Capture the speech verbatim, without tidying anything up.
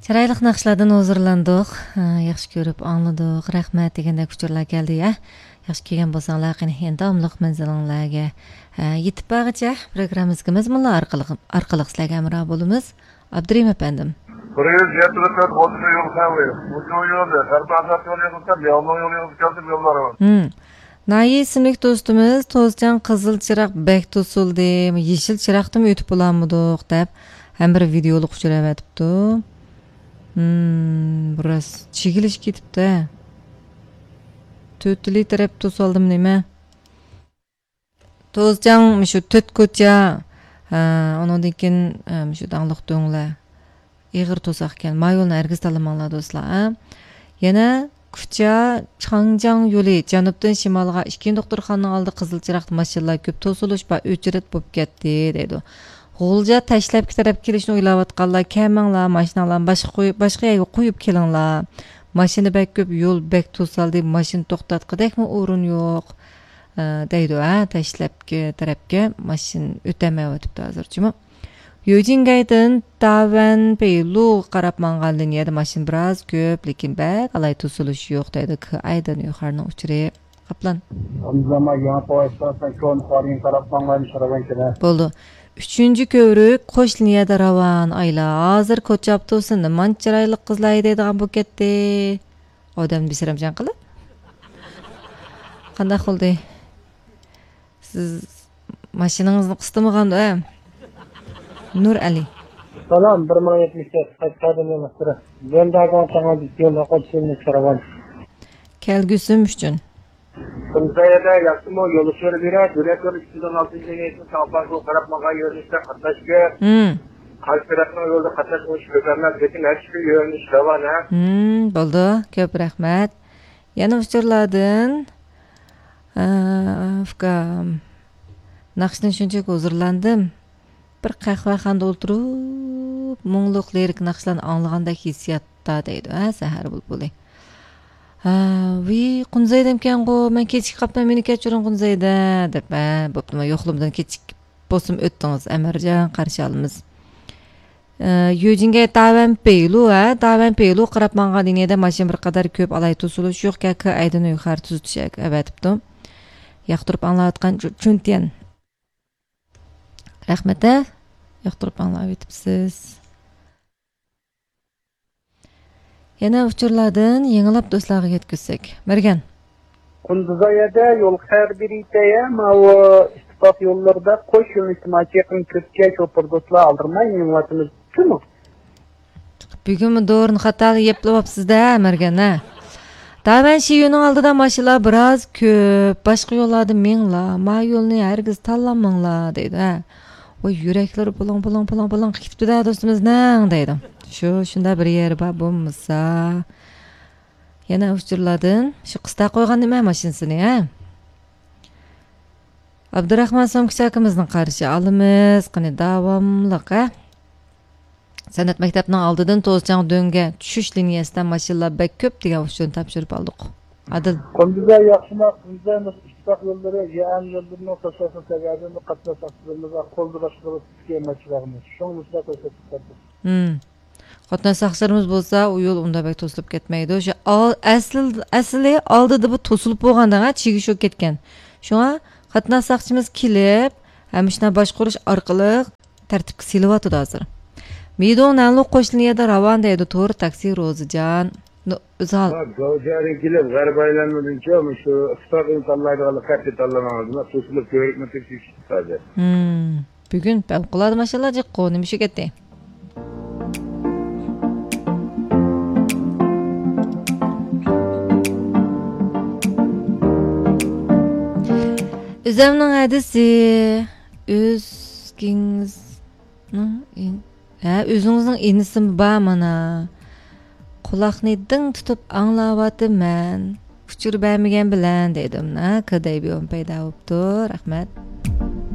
Chiroyli naqshlardan hozirlandik. Yaxshi ko'rib angladik. Rahmat degandek uchurlar keldi ya. Yaxshi kelgan bo'lsanglar, qani endi davomliq manzilinglarga yetib borgacha programmamizga mazmunlar orqali orqali sizlarga hamroh bo'lamiz. Abdurim apandim. Buraya jettirib o'tib yo'l qavli. Bu yo'lda sarpazat yo'l yo'qsa, yo'lni yo'l yo'qsa yo'llar bor. Hmm. Nayi ismli do'stimiz To'zjan qizil chiroq bek to'sildi, yeshil chiroqdan o'tib bo'lamdiq deb ham bir videoli uchiravatibdi. Hmm, biraz chigilish ketibdi. to'rt litr to'soldim nima? To'zjan shu to'rt ko'cha, undan keyin shu dangliq do'nglar. Ig'ir to'saq ekan. Mayolni hargiz tanlamanglar do'stlar. Yana Kucha Changjiang yo'li janubdan shimolga ikki doktorxonaning oldi qizil chiroqli mashinalar ko'p to'silish va o'chirit bo'lib ketdi deydi. G'ulja tashlab taraf kelishni o'ylayotganlar, kamanglar, mashinalarni boshqa qo'yib, boshqa yerga qo'yib kelinglar. Mashina bek ko'p, yo'l bek to'saldi, mashina to'xtatqidakmi o'rin yo'q. deydi, ha, tashlabki tarafga mashina o'tamayotibdi hozirchimi. Yojingaydan Tavan Peylu qarab mangan liniyada mashina biroz ko'p, lekin bak alay to'silish yo'q deydi. Aydan yuqoridan uchirib qaplan. Bo'ldi. Üçüncü kövrük qo'sh liniyada ravan ayla. Hozir ko'cha avtobusini manchirayli qizlar deydigan bu ketdi. Odam bisiramjan qilib. Qanday qildi? Siz mashinangizni qistimaganda, Nur Ali. Salam, bir ming yetmish to'rt qaytadan emasdir. Yo'ldagi otangni yo'lda qo'yishni so'ragan. Kelgusim uchun. Kunzayda yaxshimi yo'l so'rab beradi, direktor ikkidan oltinchi yilda safarga qarab maga yo'lda qatnashga. Hmm. Qalbiraqning yo'lda qatnashish ko'zlanmas, lekin hech bir yo'lni ravon ha. Hmm, bo'ldi. Ko'p rahmat. Yana uchurlardan afga naqshdan shuncha huzurlandim. Bir qahvaxonada o'tirib, mungluq lirik naqshlarni anglagandek hissiyotda deydi. Ha, sahar bulbuli. Ha, vi Qunzaydam ekan-ku, men kechik qapman, meni kechiring Qunzayda deb, ha, bo'ptimi, yo'qlimdan kechik bo'lsim o'tdingiz, Amarjon qarshi olamiz. Yojinga Tavan Peylu, ha, Tavan Peylu qarab mangan liniyada mashina bir qadar ko'p alay to'silish yo'q, ka aydini yuqori tuzitishak, avatibdim. Yoqtirib anglayotgan Chuntian. Rahmat, yoqtirib anglayotibsiz. Yana uchurlardan yengilab do'stlarga yetkazsak. Mergan. Kunduzoyada yo'l xarbiriteya mav ittifoq yo'llarida qo'sh yo'lni ijtimoiy yaqin ko'pga ko'pir do'stlar aldirmay yengillatimiz kimi? Bugun doğru xatali yeplayapsizda, Mergan, ha. Tavan shu yo'lning oldida mashinalar biroz ko'p, boshqa yo'llarda minglar, ma yo'lni hargiz tanlamanglar deydi, ha. Voy yuraklar bulang bulang bulang bulang ketibdi-da do'stimizning deydi. Shu shunda bir yer bor bo'lmasa. Yana uchurlardan shu qista qo'ygan nima mashinasini, ha? Abdurahmon Somkichakimizning qarshi olamiz, qani davomliq, ha? San'at maktabining oldidan To'zjan do'nga tushish liniyasidan mashinalar bek ko'p degan uchun topshirib oldik. Adil. Kunduza yaxshima, Kunduza ittifoq yo'llari, ya'an yo'llarning to'sashini sababini qatnashchilarimiz qo'lda boshqarib kelmoqchilarimiz. Shunga ko'rsatib berdi. Hmm. Qatnashchilarimiz bo'lsa, u yo'l unda bek to'silib ketmaydi. O'sha asl asli oldida bu to'silib bo'lgandan chigi shu ketgan. Shunga qatnashchilarimiz kelib, hamishna boshqarish orqali tartibga silyapti hozir. Midon nanliq qo'shliniyada ravon deydi to'g'ri taksi Ro'zijon. O'zal. Go'jaring kelib, g'arbaylanmadincha, shu istiqomat tanlaydigan qat'iy tanlamangizni to'silib ko'rikni tekshirishdi. Hmm. Bugun favqulodda masalalar jiqqo, nima shu ketdi? Özümün hadisi özginiz ha, özünüzün inisi ba mana. Qulaqni ding tutib anglayapman. Kuchur bermagan bilan dedim, ha, qaday bir paydo bo'libdi. Rahmat.